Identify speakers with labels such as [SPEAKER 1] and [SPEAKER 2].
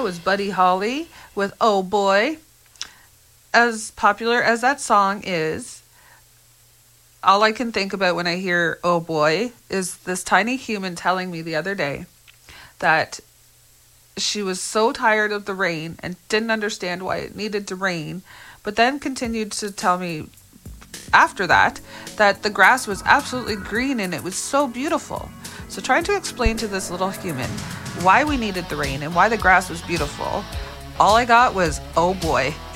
[SPEAKER 1] was Buddy Holly with Oh Boy. As popular as that song is, all I can think about when I hear Oh Boy is this tiny human telling me the other day that she was so tired of the rain and didn't understand why it needed to rain, but then continued to tell me after that the grass was absolutely green and it was so beautiful. So trying to explain to this little human why we needed the rain and why the grass was beautiful, all I got was, oh boy.